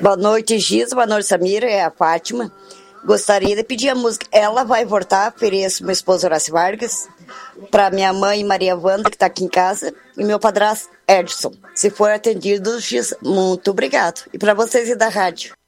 Boa noite, Giz. Boa noite, Samira. É a Fátima. Gostaria de pedir a música Ela Vai Voltar, ofereço meu esposo Horácio Vargas, para minha mãe Maria Wanda, que está aqui em casa, e meu padrasto Edson. Se for atendido, Giz, muito obrigado. E para vocês e da rádio.